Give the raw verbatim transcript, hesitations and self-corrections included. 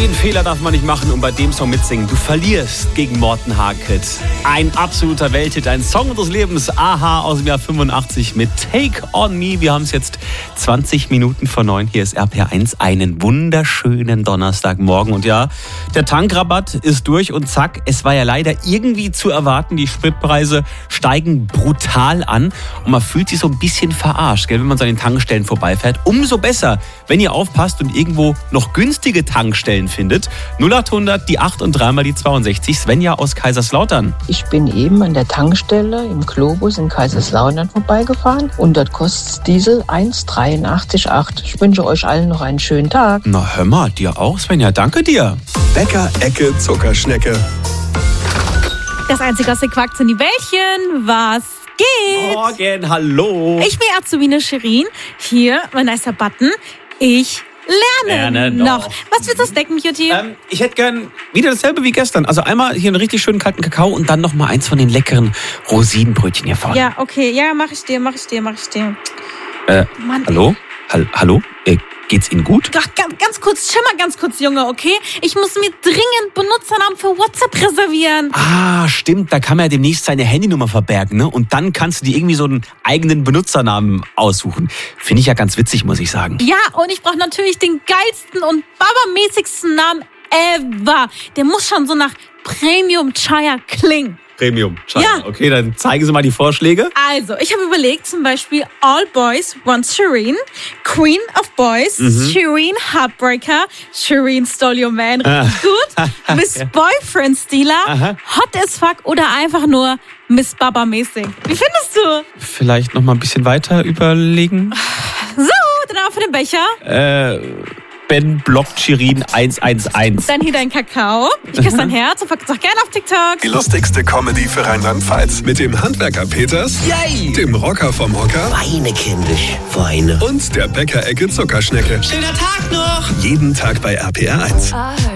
Den Fehler darf man nicht machen und bei dem Song mitsingen. Du verlierst gegen Morten Harket. Ein absoluter Welthit, ein Song unseres Lebens. Aha aus dem Jahr fünfundachtzig mit Take On Me. Wir haben es jetzt zwanzig Minuten vor neun. Hier ist R P R eins. Einen wunderschönen Donnerstagmorgen. Und ja, der Tankrabatt ist durch und zack, es war ja leider irgendwie zu erwarten. Die Spritpreise steigen brutal an und man fühlt sich so ein bisschen verarscht, gell, wenn man so an den Tankstellen vorbeifährt. Umso besser, wenn ihr aufpasst und irgendwo noch günstige Tankstellen findet. null acht hundert, die acht und dreimal die zweiundsechzig. Svenja aus Kaiserslautern. Ich bin eben an der Tankstelle im Globus in Kaiserslautern vorbeigefahren und dort kostet Diesel eins Komma dreiundachtzig Komma acht. Ich wünsche euch allen noch einen schönen Tag. Na hör mal, dir auch, Svenja. Danke dir. Bäcker Ecke Zuckerschnecke. Das einzige aus den Quacks sind die Bällchen. Was geht? Morgen, hallo. Ich bin Azubine Shirin. Hier, mein nicer Button. Ich lerne, Lerne noch. noch. Was willst du snacken, Cutie? Ähm, ich hätte gern wieder dasselbe wie gestern. Also einmal hier einen richtig schönen kalten Kakao und dann noch mal eins von den leckeren Rosinenbrötchen hier vorne. Ja, okay. Ja, mach ich dir, mach ich dir, mach ich dir. Äh, Mann, hallo? Hall- hallo? Äh, geht's Ihnen gut? Ach, ganz, ganz kurz, chill mal ganz kurz, Junge, okay? Ich muss mir dringend Benutzernamen für WhatsApp reservieren. Ah, stimmt. Da kann man ja demnächst seine Handynummer verbergen, ne? Und dann kannst du dir irgendwie so einen eigenen Benutzernamen aussuchen. Finde ich ja ganz witzig, muss ich sagen. Ja, und ich brauche natürlich den geilsten und babamäßigsten Namen ever. Der muss schon so nach Premium Chaya klingen. Premium. Ja. Okay, dann zeigen Sie mal die Vorschläge. Also, ich habe überlegt, zum Beispiel All Boys Want Shireen, Queen of Boys, Mhm. Shireen Heartbreaker, Shireen Stole Your Man, richtig Ah. gut, Miss Ja. Boyfriend Stealer, Aha. Hot as Fuck oder einfach nur Miss Baba mäßig. Wie findest du? Vielleicht noch mal ein bisschen weiter überlegen. So, dann auch für den Becher. Äh, Ben blockt Shirin eins eins eins. Dann hier dein Kakao. Ich küsse dein Herz und folgt uns auch gerne auf TikTok. Die lustigste Comedy für Rheinland-Pfalz. Mit dem Handwerker Peters, Yay! dem Rocker vom Hocker Weine, kindisch, Weine. und der Bäcker Ecke Zuckerschnecke. Schöner Tag noch! Jeden Tag bei R P R eins.